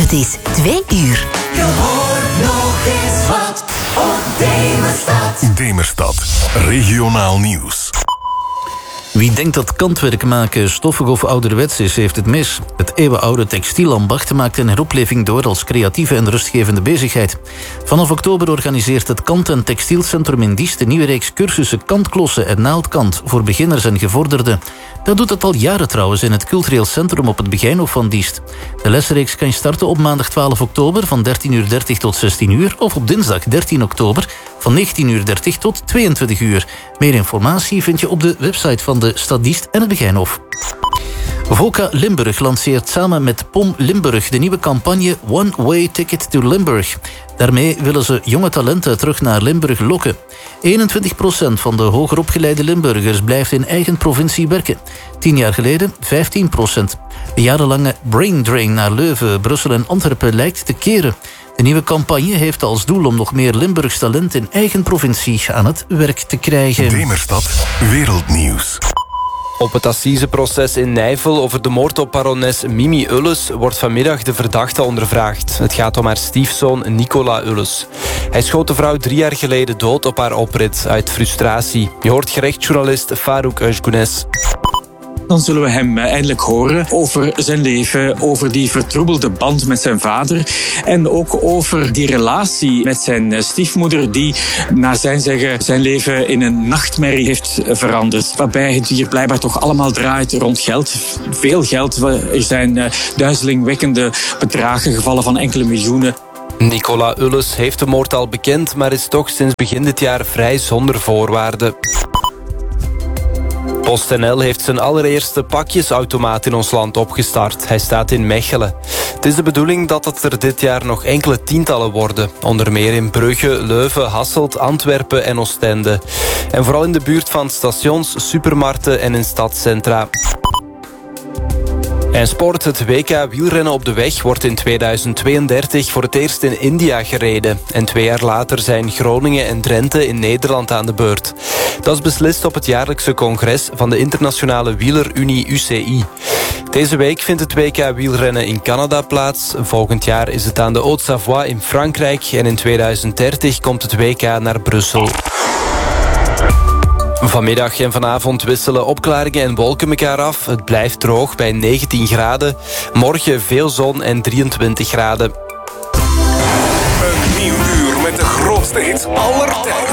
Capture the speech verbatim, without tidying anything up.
Het is twee uur. Je hoort nog eens wat op Demerstad. Demerstad, regionaal nieuws. Wie denkt dat kantwerk maken stoffig of ouderwets is, heeft het mis. Het eeuwenoude textielambacht maakt een heropleving door als creatieve en rustgevende bezigheid. Vanaf oktober organiseert het Kant- en Textielcentrum in Diest een nieuwe reeks cursussen kantklossen en naaldkant voor beginners en gevorderden. Dat doet het al jaren trouwens in het cultureel centrum op het Begijnhof van Diest. De lesreeks kan je starten op maandag twaalf oktober van dertien uur dertig tot zestien uur of op dinsdag dertien oktober van negentien uur dertig tot tweeëntwintig uur. Meer informatie vind je op de website van de stad Diest en het Begijnhof. Voca Limburg lanceert samen met P O M Limburg de nieuwe campagne One Way Ticket to Limburg. Daarmee willen ze jonge talenten terug naar Limburg lokken. eenentwintig procent van de hogeropgeleide Limburgers blijft in eigen provincie werken. Tien jaar geleden vijftien procent. De jarenlange brain drain naar Leuven, Brussel en Antwerpen lijkt te keren. De nieuwe campagne heeft als doel om nog meer Limburgs talent in eigen provincie aan het werk te krijgen. Demerstad, wereldnieuws. Op het assiseproces in Nijvel over de moord op barones Mimi Ulles wordt vanmiddag de verdachte ondervraagd. Het gaat om haar stiefzoon Nicola Ulles. Hij schoot de vrouw drie jaar geleden dood op haar oprit uit frustratie. Je hoort gerechtsjournalist Farouk Özgunes. Dan zullen we hem eindelijk horen over zijn leven, over die vertroebelde band met zijn vader en ook over die relatie met zijn stiefmoeder die, naar zijn zeggen, zijn leven in een nachtmerrie heeft veranderd. Waarbij het hier blijkbaar toch allemaal draait rond geld. Veel geld. Er zijn duizelingwekkende bedragen gevallen van enkele miljoenen. Nicola Ulles heeft de moord al bekend, maar is toch sinds begin dit jaar vrij zonder voorwaarden. PostNL heeft zijn allereerste pakjesautomaat in ons land opgestart. Hij staat in Mechelen. Het is de bedoeling dat het er dit jaar nog enkele tientallen worden. Onder meer in Brugge, Leuven, Hasselt, Antwerpen en Oostende. En vooral in de buurt van stations, supermarkten en in stadscentra. En sport, het W K wielrennen op de weg wordt in tweeduizend tweeëndertig voor het eerst in India gereden. En twee jaar later zijn Groningen en Drenthe in Nederland aan de beurt. Dat is beslist op het jaarlijkse congres van de Internationale Wielerunie U C I. Deze week vindt het W K wielrennen in Canada plaats. Volgend jaar is het aan de Haute-Savoie in Frankrijk. En in tweeduizend dertig komt het W K naar Brussel. Vanmiddag en vanavond wisselen opklaringen en wolken elkaar af. Het blijft droog bij negentien graden. Morgen veel zon en drieëntwintig graden. Een nieuw uur met de grootste hits aller tijden.